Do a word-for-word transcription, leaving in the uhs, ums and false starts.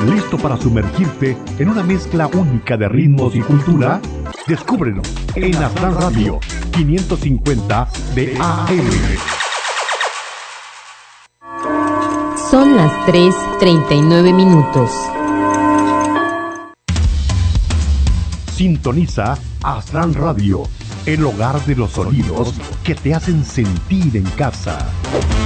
¿Listo para sumergirte en una mezcla única de ritmos y cultura? Descúbrelo en Aztlán Radio quinientos cincuenta de A M. Son las tres treinta y nueve minutos. Sintoniza Aztlán Radio, el hogar de los sonidos que te hacen sentir en casa.